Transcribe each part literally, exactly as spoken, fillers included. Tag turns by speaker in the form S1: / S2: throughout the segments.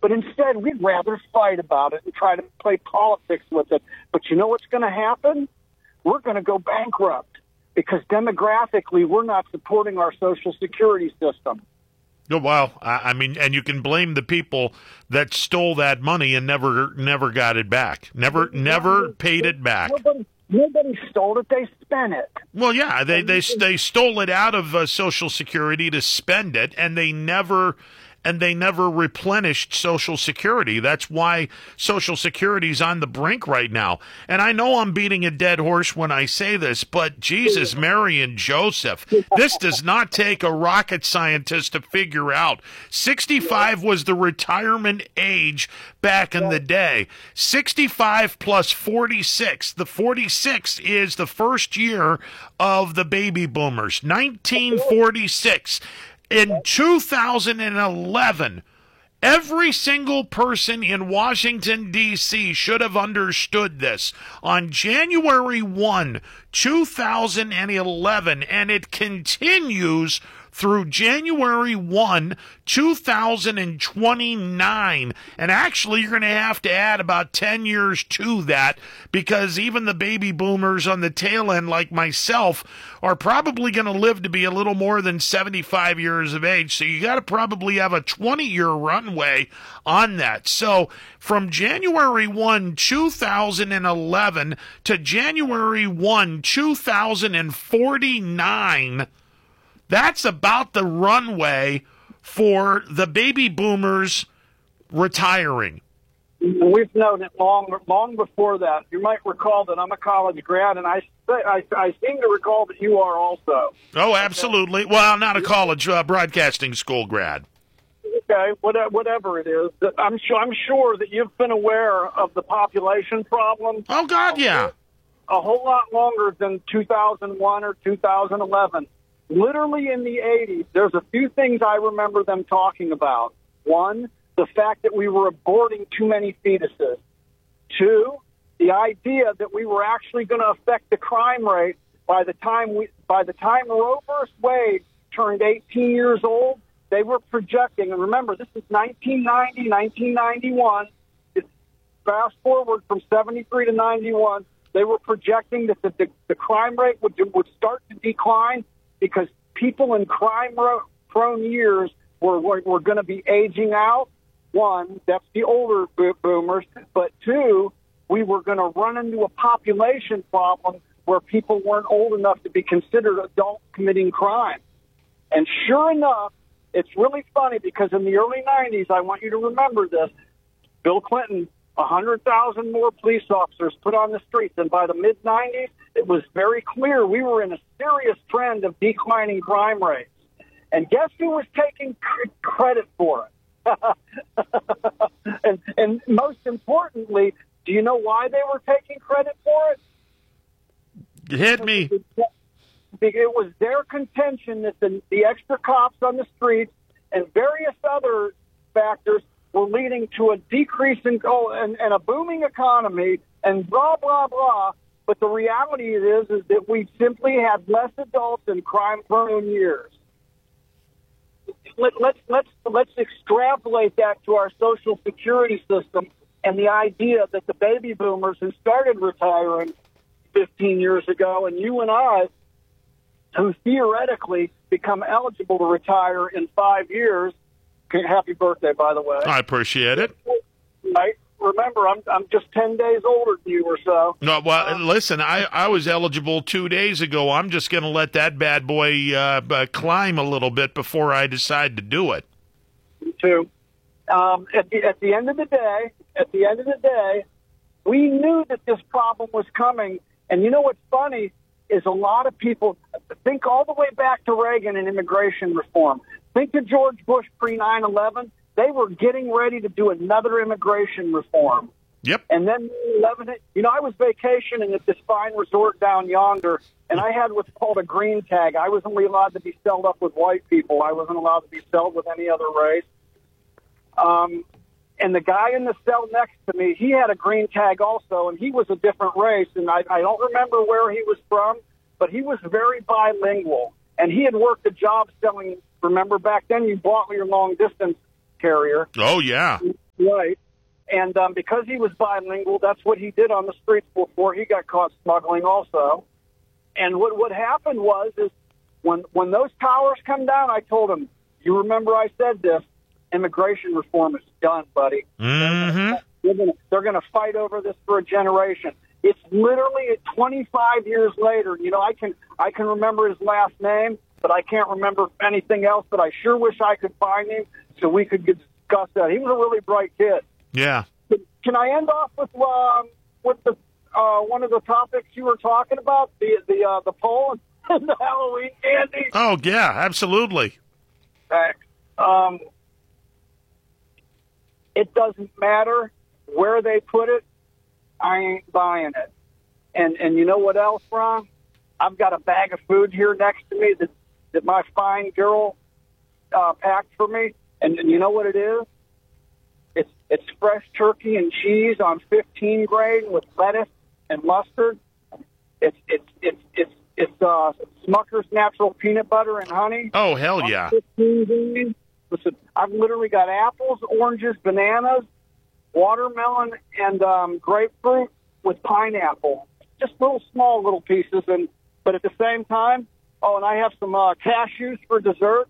S1: But instead, we'd rather fight about it and try to play politics with it. But you know what's going to happen? We're going to go bankrupt because demographically, we're not supporting our Social Security system.
S2: Oh, well, I mean, and you can blame the people that stole that money and never never got it back. Never never paid it back.
S1: Nobody, nobody stole it. They spent it.
S2: Well, yeah, they they they stole it out of uh, Social Security to spend it, and they never and they never replenished Social Security. That's why Social Security's on the brink right now. And I know I'm beating a dead horse when I say this, but Jesus, Mary, and Joseph, this does not take a rocket scientist to figure out. sixty-five was the retirement age back in the day. sixty-five plus forty-six. The forty-six is the first year of the baby boomers. nineteen forty-six. In two thousand eleven, every single person in Washington, D C should have understood this. On January first, two thousand eleven, and it continues through January first, two thousand twenty-nine. And actually, you're going to have to add about ten years to that because even the baby boomers on the tail end, like myself, are probably going to live to be a little more than seventy-five years of age. So you got to probably have a twenty-year runway on that. So from January first, two thousand eleven to January first, two thousand forty-nine, that's about the runway for the baby boomers retiring.
S1: We've known it long, long before that. You might recall that I'm a college grad, and I, I, I seem to recall that you are also.
S2: Oh, absolutely. Well, not a college uh, broadcasting school grad.
S1: Okay, whatever it is, I'm sure I'm sure that you've been aware of the population problem.
S2: Oh God, yeah.
S1: A whole lot longer than two thousand one or two thousand eleven. Literally in the eighties, there's a few things I remember them talking about. One, the fact that we were aborting too many fetuses. Two, the idea that we were actually going to affect the crime rate by the time we, by the time Roe versus Wade turned eighteen years old. They were projecting, and remember, this is nineteen ninety, nineteen ninety-one. It's fast forward from seventy-three to ninety-one. They were projecting that the, the, the crime rate would would start to decline because people in crime-prone years were, were, were going to be aging out. One, that's the older boomers. But two, we were going to run into a population problem where people weren't old enough to be considered adults committing crime. And sure enough, it's really funny because in the early nineties, I want you to remember this, Bill Clinton, one hundred thousand more police officers put on the streets. And by the mid nineties, it was very clear we were in a serious trend of declining crime rates. And guess who was taking credit for it? and, and most importantly, do you know why they were taking credit for it?
S2: Hit me.
S1: It was their contention that the, the extra cops on the streets and various other factors were leading to a decrease in oh, and, and a booming economy and blah, blah, blah. But the reality is, is that we simply had less adults in crime-prone years. Let, let's, let's, let's extrapolate that to our Social Security system and the idea that the baby boomers who started retiring fifteen years ago and you and I, who theoretically become eligible to retire in five years. Happy birthday, by the way.
S2: I appreciate it.
S1: Right? Remember, I'm I'm just ten days older than you or so.
S2: No, well, uh, listen, I, I was eligible two days ago. I'm just going to let that bad boy uh, uh, climb a little bit before I decide to do it.
S1: Me too. Um, at the at the end of the day, at the end of the day, we knew that this problem was coming. And you know what's funny is a lot of people think all the way back to Reagan and immigration reform. Think of George Bush pre nine eleven. They were getting ready to do another immigration reform.
S2: Yep.
S1: And then eleven, you know, I was vacationing at this fine resort down yonder, and I had what's called a green tag. I was only allowed to be celled up with white people. I wasn't allowed to be celled with any other race. Um, and the guy in the cell next to me, he had a green tag also, and he was a different race. And I, I don't remember where he was from, but he was very bilingual. And he had worked a job selling, remember back then you bought your long-distance carrier.
S2: Oh, yeah.
S1: Right. And um, because he was bilingual, that's what he did on the streets before he got caught smuggling also. And what what happened was is when when those towers come down, I told him, you remember I said this, immigration reform is done, buddy.
S2: Mm-hmm.
S1: They're gonna, they're going to fight over this for a generation. It's literally twenty-five years later. You know, I can I can remember his last name, but I can't remember anything else. But I sure wish I could find him so we could discuss that. He was a really bright kid.
S2: Yeah.
S1: Can I end off with um, with the uh, one of the topics you were talking about, the the uh, the poll and the Halloween candy?
S2: Oh yeah, absolutely.
S1: Thanks. Um, it doesn't matter where they put it. I ain't buying it. And and you know what else, Ron? I've got a bag of food here next to me that that my fine girl uh, packed for me, and, and you know what it is? It's it's fresh turkey and cheese on fifteen grain with lettuce and mustard. It's it's it's it's it's uh, Smucker's natural peanut butter and honey.
S2: Oh hell yeah!
S1: fifteen grain. Listen, I've literally got apples, oranges, bananas, watermelon, and um, grapefruit with pineapple. Just little small little pieces, and but at the same time, oh, and I have some uh, cashews for dessert.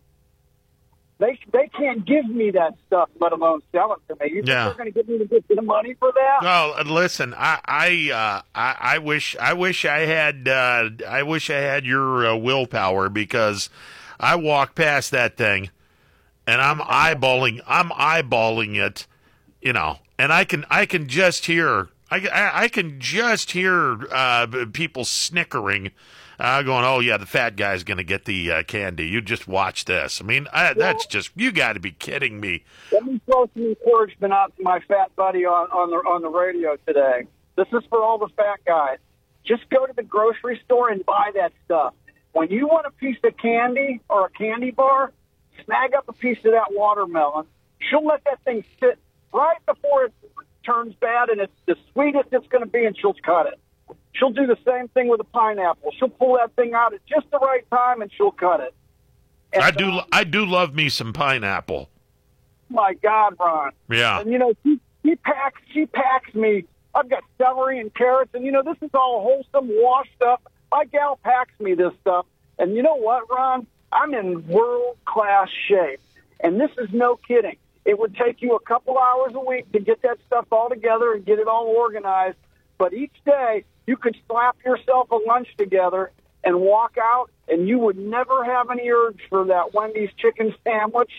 S1: They they can't give me that stuff, let alone sell it to me. You think
S2: Yeah.
S1: they're going to give me the, the money for that?
S2: Oh, listen, I I, uh, I I wish I wish I had uh, I wish I had your uh, willpower, because I walk past that thing and I'm eyeballing I'm eyeballing it, you know, and I can I can just hear I, I, I can just hear uh, people snickering. Uh, going, oh, yeah, the fat guy's going to get the uh, candy. You just watch this. I mean, I, that's just, you got to be kidding me.
S1: Let me throw some encouragement out to my fat buddy on, on, the, on the radio today. This is for all the fat guys. Just go to the grocery store and buy that stuff. When you want a piece of candy or a candy bar, snag up a piece of that watermelon. She'll let that thing sit right before it turns bad, and it's the sweetest it's going to be, and she'll cut it. She'll do the same thing with a pineapple. She'll pull that thing out at just the right time, and she'll cut it. And,
S2: I do
S1: uh,
S2: I do love me some pineapple.
S1: my God, Ron.
S2: Yeah.
S1: And, you know, she, she packs she packs me. I've got celery and carrots, and, you know, this is all wholesome, washed up. My gal packs me this stuff. And you know what, Ron? I'm in world-class shape. And this is no kidding. It would take you a couple hours a week to get that stuff all together and get it all organized. But each day, you could slap yourself a lunch together and walk out, and you would never have any urge for that Wendy's chicken sandwich.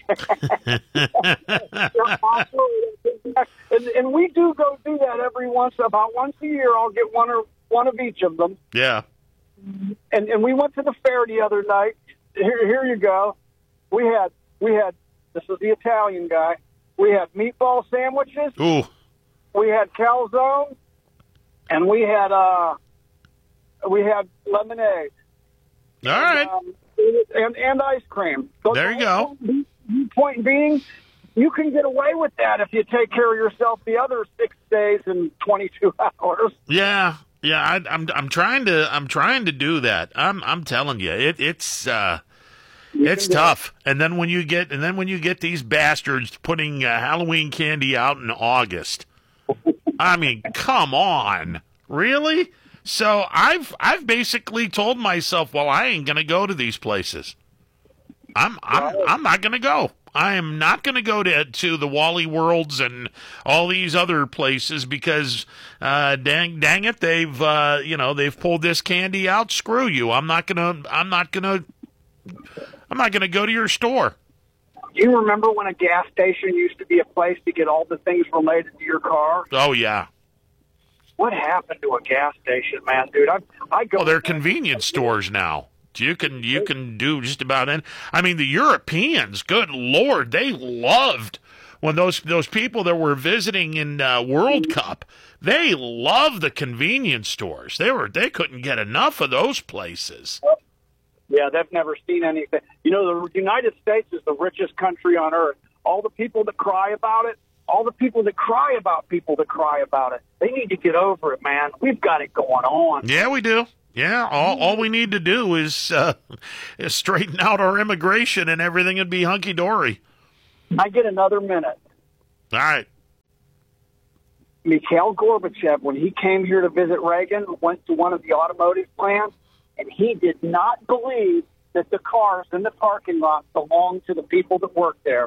S1: and, and we do go do that every once, about once a year. I'll get one or one of each of them.
S2: Yeah.
S1: And and we went to the fair the other night. Here, here you go. We had we had this is the Italian guy. We had meatball sandwiches.
S2: Ooh.
S1: We had calzone. And we had uh, we had lemonade.
S2: All right.
S1: Um, and, and ice cream. So
S2: There you go.
S1: The point being, you can get away with that if you take care of yourself the other six days and twenty-two hours.
S2: Yeah. Yeah, I, I'm I'm trying to I'm trying to do that. I'm I'm telling you, it it's uh, it's tough. And then when you get and then when you get these bastards putting uh, Halloween candy out in August. I mean, come on. Really? So I've I've basically told myself, well, I ain't gonna go to these places. I'm I'm I'm not gonna go. I am not gonna go to to the Wally Worlds and all these other places because uh, dang dang it, they've uh, you know they've pulled this candy out. Screw you. I'm not gonna I'm not gonna I'm not gonna go to your store.
S1: Do you remember when a gas station used to be a place to get all the things related to your car?
S2: Oh yeah.
S1: What happened to a gas station, man, dude? I I go.
S2: Well, they're convenience stores now. You can you can do just about any. I mean, the Europeans, good Lord, they loved when those those people that were visiting in uh, World Cup. They loved the convenience stores. They were they couldn't get enough of those places.
S1: Yeah, they've never seen anything. You know, the United States is the richest country on earth. All the people that cry about it, all the people that cry about people that cry about it, they need to get over it, man. We've got it going on.
S2: Yeah, we do. Yeah, all all we need to do is, uh, is straighten out our immigration and everything would be hunky-dory.
S1: I get another minute.
S2: All right.
S1: Mikhail Gorbachev, when he came here to visit Reagan, went to one of the automotive plants, and he did not believe that the cars in the parking lot belonged to the people that worked there.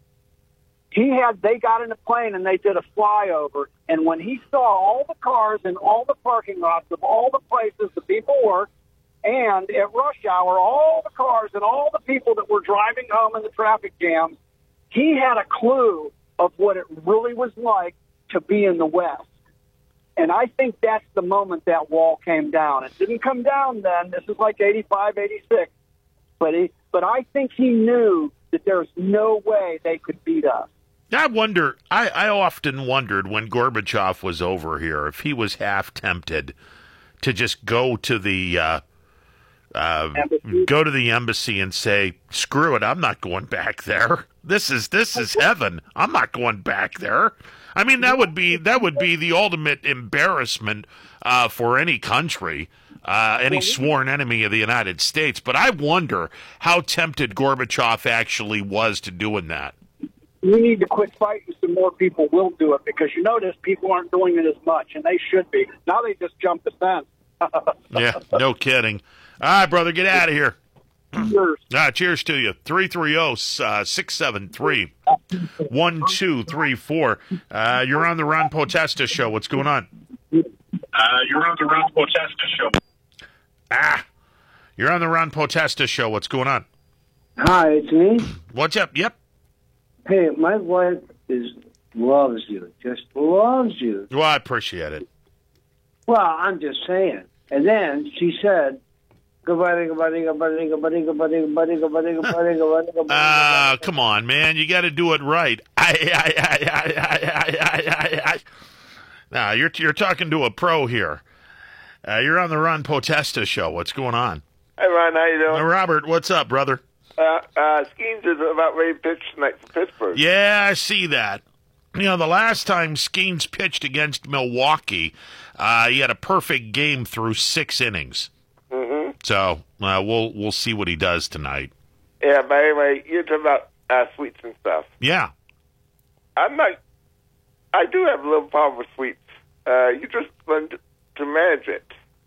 S1: He had, they got in a plane and they did a flyover, and when he saw all the cars in all the parking lots of all the places the people worked, and at rush hour, all the cars and all the people that were driving home in the traffic jams, he had a clue of what it really was like to be in the West. And I think that's the moment that wall came down. It didn't come down then. This is like eighty-five, eighty-six. But, he, but I think he knew that there's no way they could beat us.
S2: I wonder, I, I often wondered when Gorbachev was over here if he was half tempted to just go to the uh, uh, go to the embassy and say, screw it, I'm not going back there. This is this is heaven. I'm not going back there. I mean, that would be that would be the ultimate embarrassment uh, for any country, uh, any sworn enemy of the United States. But I wonder how tempted Gorbachev actually was to doing that.
S1: We need to quit fighting so more people will do it, because you notice people aren't doing it as much, and they should be. Now they just jump the fence.
S2: Yeah, no kidding. All right, brother, get out of here.
S1: Cheers.
S2: Ah, cheers to you. three three zero, six seven three, one two three four. Uh, you're on the Ron Potesta Show. What's going on?
S1: Uh, you're on the Ron Potesta Show.
S2: Ah, you're on the Ron Potesta Show. What's going on?
S3: Hi, it's me.
S2: What's up? Yep.
S3: Hey, my wife is loves you, just loves you.
S2: Well, I appreciate it.
S3: Well, I'm just saying. And then she said, goodbye, goodbye, goodbye, goodbye, goodbye, goodbye, goodbye, goodbye, goodbye.
S2: Ah, come on, man. You got to do it right. I, I, I, I, I, I, I, I. Now, you're, you're talking to a pro here. Uh, you're on the Ron Potesta Show. What's going on?
S4: Hey, Ron, how you doing?
S2: Uh, Robert, what's up, brother?
S4: Uh, uh, Skeens is about ready to pitch tonight for Pittsburgh.
S2: Yeah, I see that. You know, the last time Skeens pitched against Milwaukee, uh, he had a perfect game through six innings.
S4: Mm-hmm.
S2: So uh, we'll we'll see what he does tonight.
S4: Yeah, but anyway, you're talking about uh, sweets and stuff.
S2: Yeah.
S4: I'm not. I do have a little problem with sweets. Uh, you just learn to, to manage it.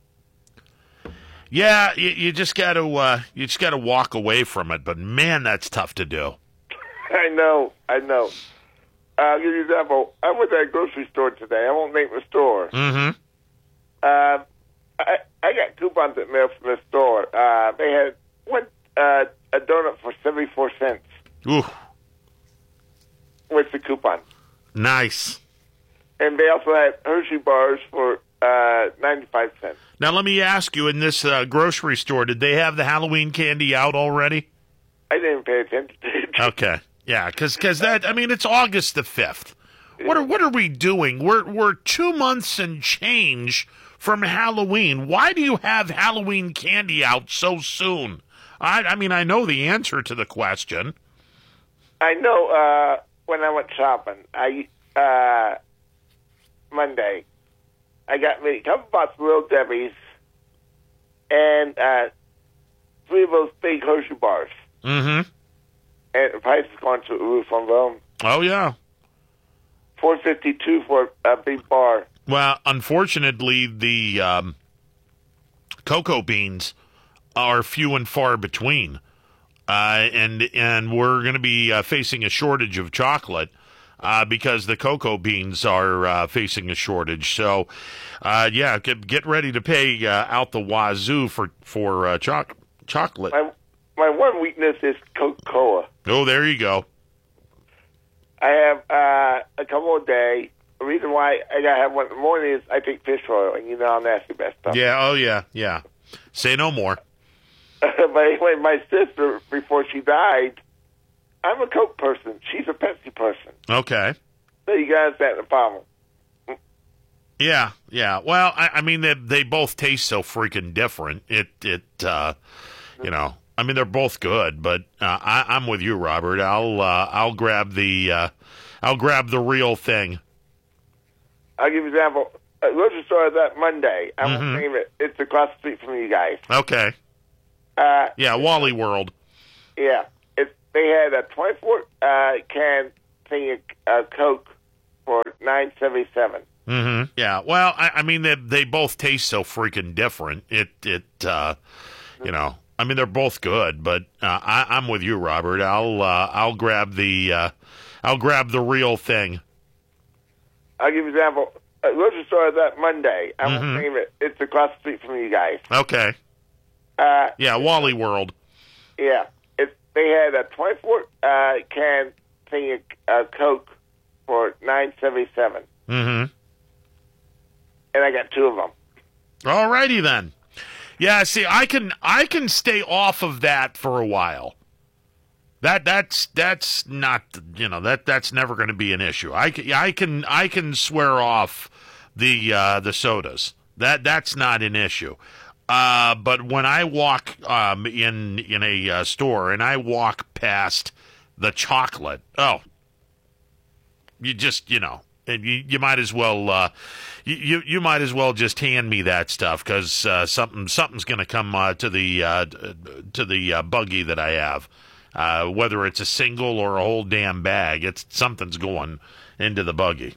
S2: Yeah, you, you just got to uh, you just got to walk away from it. But man, that's tough to do.
S4: I know, I know. Uh, I'll give you an example. I went to a grocery store today. I won't name the store.
S2: Mm-hmm.
S4: Uh, I I got coupons at mail from the store. Uh, they had one uh, a donut for seventy four cents.
S2: Ooh,
S4: with the coupon.
S2: Nice.
S4: And they also had Hershey bars for uh, ninety-five cents.
S2: Now, let me ask you, in this uh, grocery store, did they have the Halloween candy out already?
S4: I didn't pay attention to it.
S2: Okay. Yeah, because that, I mean, it's August the fifth. What are, what are we doing? We're, we're two months and change from Halloween. Why do you have Halloween candy out so soon? I, I mean, I know the answer to the question.
S4: I know uh, when I went shopping, I uh, Monday, I got me a couple boxes of Little Debbie's and uh, three of those big Hershey bars.
S2: Mm-hmm.
S4: And the price has gone to the roof on them.
S2: Oh, yeah.
S4: four fifty-two for a big bar.
S2: Well, unfortunately, the um, cocoa beans are few and far between. Uh, and and we're going to be uh, facing a shortage of chocolate uh, because the cocoa beans are uh, facing a shortage. So, uh, yeah, get, get ready to pay uh, out the wazoo for for uh, choc- chocolate.
S4: My, my one weakness is Coca-Cola.
S2: Oh, there you go.
S4: I have uh, a couple a day. The reason why I got to have one in the morning is I take fish oil, and you know how nasty that stuff.
S2: Yeah, oh, yeah, yeah. Say no more.
S4: But anyway, my sister, before she died, I'm a Coke person. She's a Pepsi person.
S2: Okay.
S4: So you guys had a problem.
S2: Yeah, yeah. Well, I, I mean, they they both taste so freaking different. It it uh, you know, I mean, they're both good, but uh, I, I'm with you, Robert. I'll uh, I'll grab the uh, I'll grab the real thing.
S4: I'll give you an example. A grocery store that Monday. I won't
S2: Mm-hmm.
S4: name it. It's across the street from you guys.
S2: Okay.
S4: Uh,
S2: Yeah, Wally World.
S4: Yeah, it, they had a twenty-four uh, can thing of uh, Coke for nine nine seventy-seven.
S2: Mm-hmm. Yeah. Well, I, I mean, they they both taste so freaking different. It it uh, you know, I mean, they're both good, but uh, I, I'm with you, Robert. I'll uh, I'll grab the uh, I'll grab the real thing.
S4: I'll give you an example. A grocery store that Monday. I won't
S2: Mhm.
S4: name it. It's across the street from you guys.
S2: Okay.
S4: Uh,
S2: Yeah, Wally World.
S4: yeah. It, they had a twenty-four uh, can thing of uh, Coke for nine seventy-seven,
S2: Mm-hmm.
S4: and I got two of them.
S2: All righty then. Yeah, see, I can I can stay off of that for a while. That that's that's not you know that that's never going to be an issue. I can, I can I can swear off the uh, the sodas. That that's not an issue. Uh, but when I walk um, in in a uh, store and I walk past the chocolate, oh, you just you know. And you, you might as well uh, you, you you might as well just hand me that stuff because uh, something something's going to come uh, to the uh, to the uh, buggy that I have, uh, whether it's a single or a whole damn bag. It's something's going into the buggy.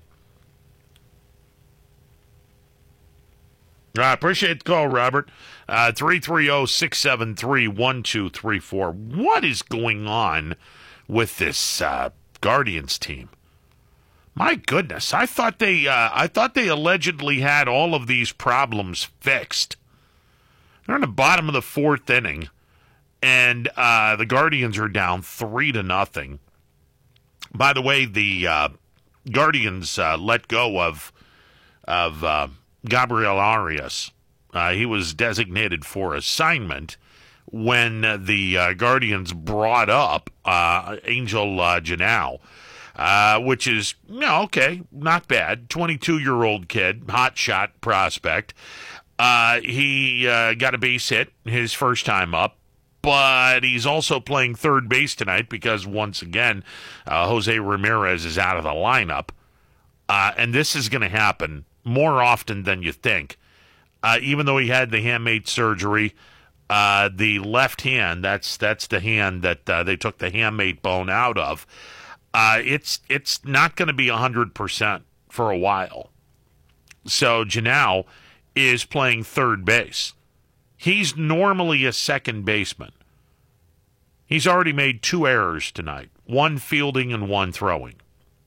S2: I appreciate the call, Robert. Uh, three three zero, six seven three, one two three four. What is going on with this uh, Guardians team? My goodness, I thought they uh, I thought they allegedly had all of these problems fixed. They're in the bottom of the fourth inning, and uh, the Guardians are down three to nothing. By the way, the uh, Guardians uh, let go of of uh, Gabriel Arias. Uh, he was designated for assignment when the uh, Guardians brought up uh, Angel uh, Janau. Uh, which is, you know, okay, not bad. twenty-two-year-old kid, hot shot prospect. Uh, he uh, got a base hit his first time up, but he's also playing third base tonight because, once again, uh, Jose Ramirez is out of the lineup. Uh, and this is going to happen more often than you think. Uh, even though he had the handmade surgery, uh, the left hand, that's, that's the hand that uh, they took the handmade bone out of, Uh, it's it's not going to be one hundred percent for a while. So Janau is playing third base. He's normally a second baseman. He's already made two errors tonight, one fielding and one throwing.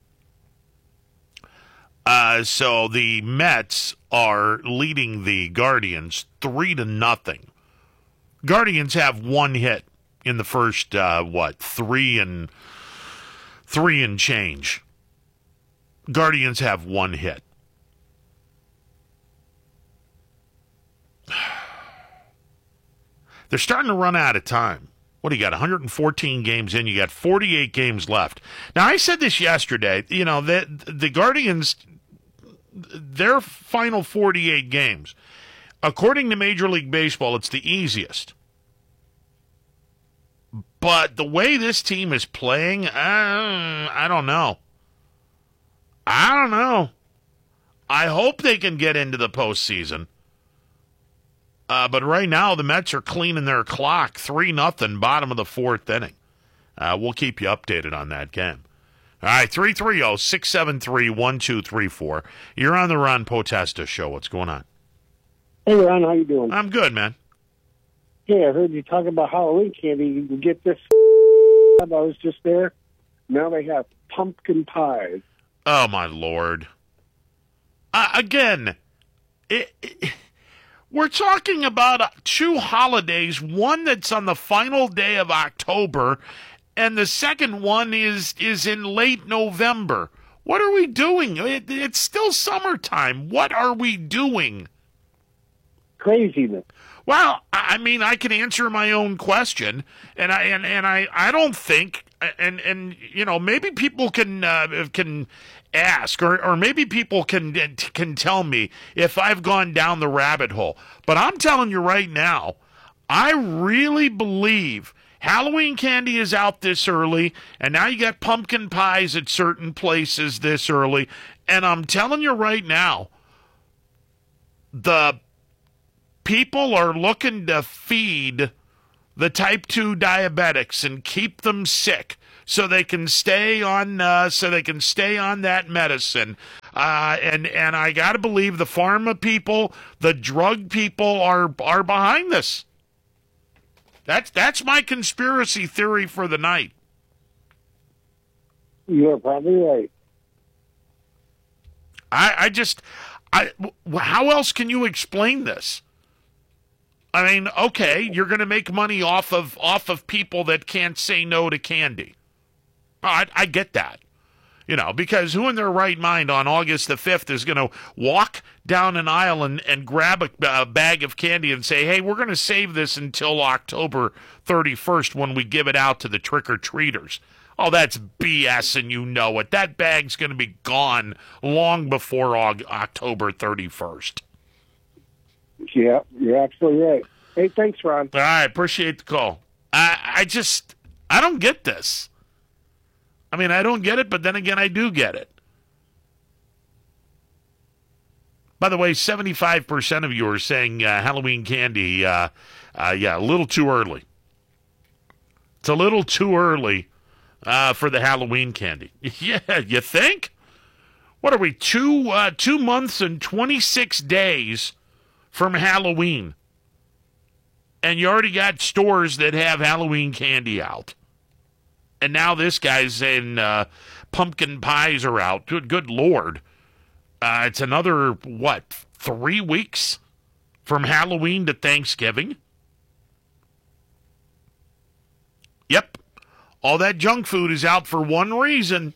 S2: Uh, so the Mets are leading the Guardians three to nothing. Guardians have one hit in the first, uh, what, three and... Three and change. Guardians have one hit. They're starting to run out of time. What do you got? one hundred fourteen games in. You got forty-eight games left. Now, I said this yesterday. You know, the, the Guardians, their final forty-eight games, according to Major League Baseball, it's the easiest. But the way this team is playing, uh, I don't know. I don't know. I hope they can get into the postseason. Uh, but right now, the Mets are cleaning their clock. three nothing, bottom of the fourth inning. Uh, we'll keep you updated on that game. All right, three three zero, six seven three, one two three four. You're on the Ron Potesta Show. What's going on?
S5: Hey, Ron, how you doing?
S2: I'm good, man.
S5: Hey, I heard you talk about Halloween candy. You can get this. I was just there. Now they have pumpkin pies.
S2: Oh, my Lord. Uh, again, it, it, we're talking about uh, two holidays, one that's on the final day of October, and the second one is, is in late November. What are we doing? It, it's still summertime. What are we doing?
S5: Craziness.
S2: Well, I mean, I can answer my own question, and I and, and I, I don't think, and and you know, maybe people can uh, can ask, or or maybe people can can tell me if I've gone down the rabbit hole. But I'm telling you right now, I really believe Halloween candy is out this early, and now you got pumpkin pies at certain places this early, and I'm telling you right now, the people are looking to feed the type two diabetics and keep them sick so they can stay on uh, so they can stay on that medicine. Uh, and and I got to believe the pharma people, the drug people are are behind this. That's that's my conspiracy theory for the night.
S5: You're probably right.
S2: I, I just, I, how else can you explain this? I mean, okay, you're going to make money off of off of people that can't say no to candy. I, I get that, you know, because who in their right mind on August the fifth is going to walk down an aisle and, and grab a, a bag of candy and say, hey, we're going to save this until October thirty-first when we give it out to the trick-or-treaters. Oh, that's B S, and you know it. That bag's going to be gone long before October thirty-first.
S5: Yeah, you're absolutely right. Hey, thanks, Ron.
S2: All right, appreciate the call. I, I just, I don't get this. I mean, I don't get it, but then again, I do get it. By the way, seventy-five percent of you are saying uh, Halloween candy, uh, uh, yeah, a little too early. It's a little too early uh, for the Halloween candy. Yeah, you think? What are we, two, uh, two months and twenty-six days from Halloween, and you already got stores that have Halloween candy out. And now this guy's saying uh, pumpkin pies are out. Good, good Lord. Uh, it's another, what, three weeks from Halloween to Thanksgiving? Yep. All that junk food is out for one reason.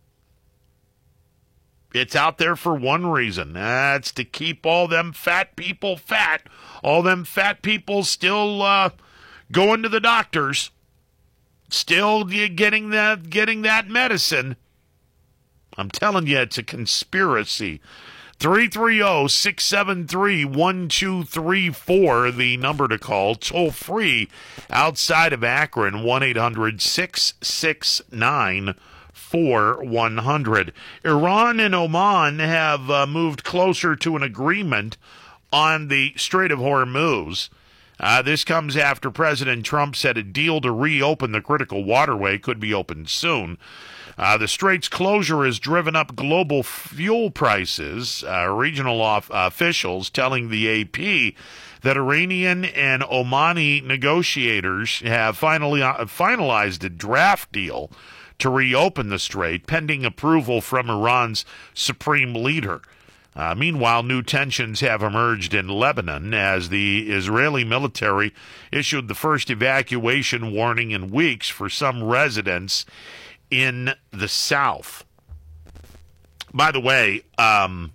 S2: It's out there for one reason. That's to keep all them fat people fat. All them fat people still uh, going to the doctors. Still getting that, getting that medicine. I'm telling you, it's a conspiracy. three three zero, six seven three, one two three four, the number to call. Toll free outside of Akron, one eight hundred, six six nine, four one hundred. Iran and Oman have uh, moved closer to an agreement on the Strait of Hormuz. Uh, this comes after President Trump said a deal to reopen the critical waterway could be opened soon. Uh, the strait's closure has driven up global fuel prices, uh, regional off, uh, officials telling the A P that Iranian and Omani negotiators have finally uh, finalized a draft deal to reopen the strait, pending approval from Iran's supreme leader. Uh, meanwhile, new tensions have emerged in Lebanon as the Israeli military issued the first evacuation warning in weeks for some residents in the south. By the way, um,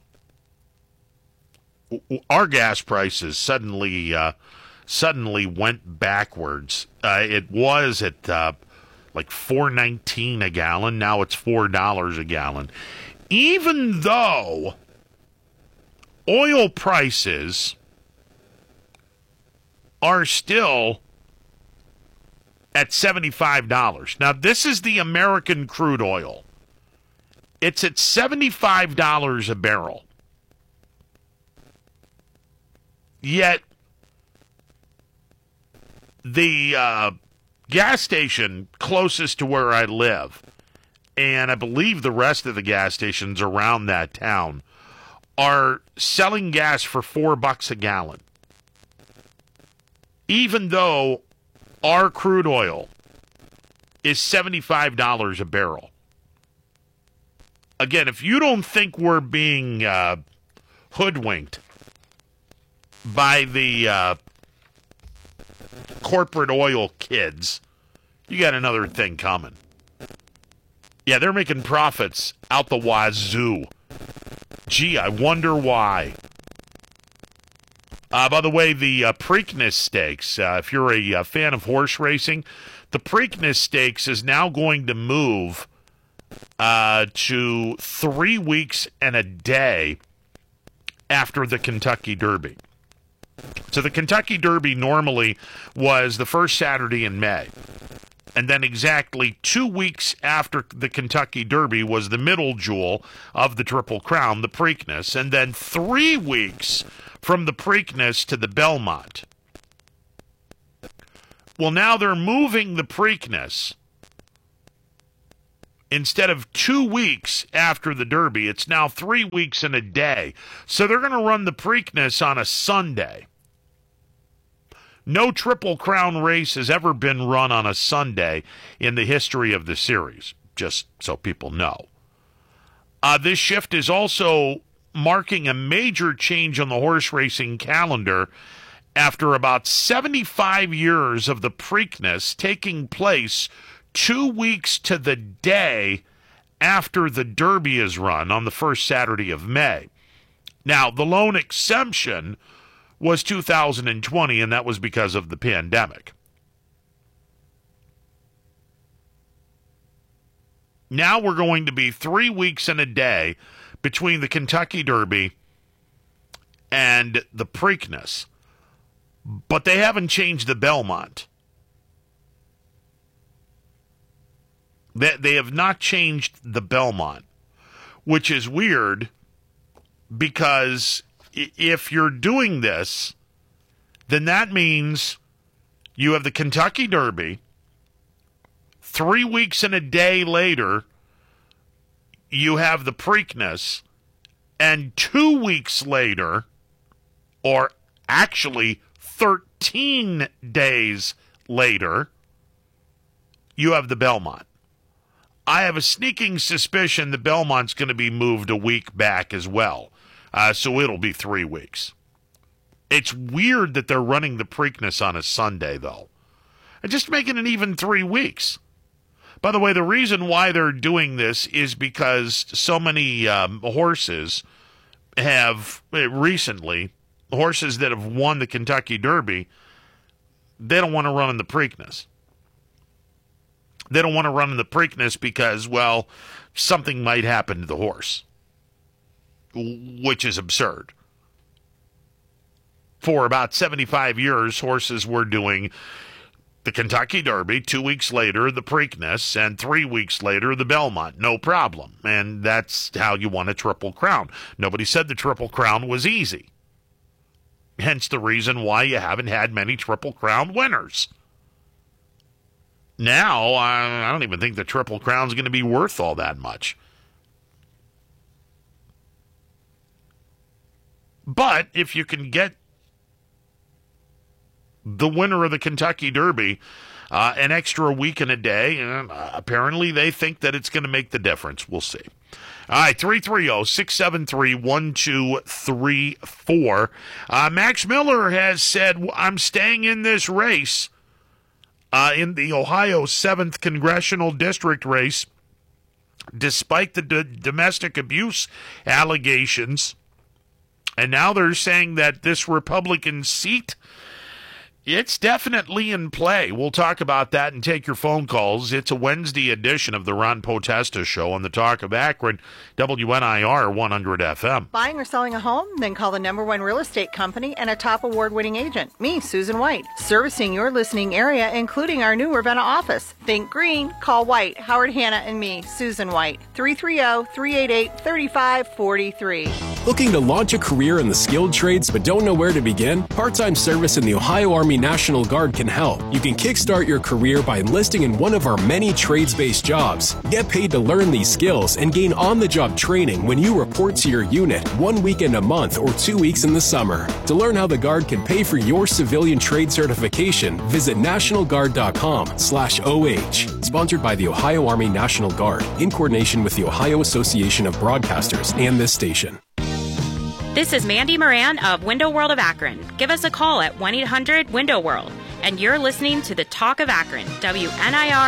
S2: our gas prices suddenly uh, suddenly went backwards. Uh, it was at uh, like four nineteen a gallon. Now it's four dollars a gallon. Even though oil prices are still at seventy-five dollars. Now, this is the American crude oil. It's at seventy-five dollars a barrel. Yet, the uh, gas station closest to where I live, and I believe the rest of the gas stations around that town, are selling gas for four bucks a gallon. Even though our crude oil is seventy-five dollars a barrel. Again, if you don't think we're being uh, hoodwinked by the uh, corporate oil kids, you got another thing coming. Yeah, they're making profits out the wazoo. Gee, I wonder why. Uh, by the way, the uh, Preakness Stakes, uh, if you're a uh, fan of horse racing, the Preakness Stakes is now going to move uh, to three weeks and a day after the Kentucky Derby. So the Kentucky Derby normally was the first Saturday in May. And then exactly two weeks after the Kentucky Derby was the middle jewel of the Triple Crown, the Preakness. And then three weeks from the Preakness to the Belmont. Well, now they're moving the Preakness Instead of two weeks after the Derby, it's now three weeks and a day. So they're going to run the Preakness on a Sunday. No Triple Crown race has ever been run on a Sunday in the history of the series, just so people know. Uh, this shift is also marking a major change on the horse racing calendar after about seventy-five years of the Preakness taking place two weeks to the day after the Derby is run on the first Saturday of May. Now, the lone exemption was two thousand twenty, and that was because of the pandemic. Now we're going to be three weeks and a day between the Kentucky Derby and the Preakness. But they haven't changed the Belmont. They, they have not changed the Belmont, which is weird because if you're doing this, then that means you have the Kentucky Derby. Three weeks and a day later, you have the Preakness, and two weeks later, or actually thirteen days later, you have the Belmont. I have a sneaking suspicion the Belmont's going to be moved a week back as well, uh, so it'll be three weeks. It's weird that they're running the Preakness on a Sunday, though. And just making it even three weeks. By the way, the reason why they're doing this is because so many um, horses have uh, recently, horses that have won the Kentucky Derby, they don't want to run in the Preakness. They don't want to run in the Preakness because, well, something might happen to the horse, which is absurd. For about seventy-five years, horses were doing the Kentucky Derby, two weeks later, the Preakness, and three weeks later, the Belmont. No problem. And that's how you won a Triple Crown. Nobody said the Triple Crown was easy. Hence the reason why you haven't had many Triple Crown winners. Now, I don't even think the Triple Crown's going to be worth all that much. But if you can get the winner of the Kentucky Derby uh, an extra week and a day, uh, apparently they think that it's going to make the difference. We'll see. All right, three three zero, six seven three, one two three four. Uh, Max Miller has said, I'm staying in this race uh, in the Ohio seventh Congressional District race, despite the d- domestic abuse allegations. And now they're saying that this Republican seat, it's definitely in play. We'll talk about that and take your phone calls. It's a Wednesday edition of the Ron Potesta Show on the Talk of Akron, W N I R one hundred F M.
S6: Buying or selling a home? Then call the number one real estate company and a top award-winning agent. Me, Susan White. Servicing your listening area, including our new Ravenna office. Think green. Call White, Howard Hanna, and me, Susan White. three three zero, three eight eight, three five four three.
S7: Looking to launch a career in the skilled trades but don't know where to begin? Part-time service in the Ohio Army National Guard can help. You can kickstart your career by enlisting in one of our many trades-based jobs. Get paid to learn these skills and gain on-the-job training when you report to your unit one weekend a month or two weeks in the summer. To learn how the Guard can pay for your civilian trade certification, visit nationalguard.com slash OH. Sponsored by the Ohio Army National Guard in coordination with the Ohio Association of Broadcasters and this station.
S8: This is Mandy Moran of Window World of Akron. Give us a call at one eight hundred window world. And you're listening to the Talk of Akron, W N I R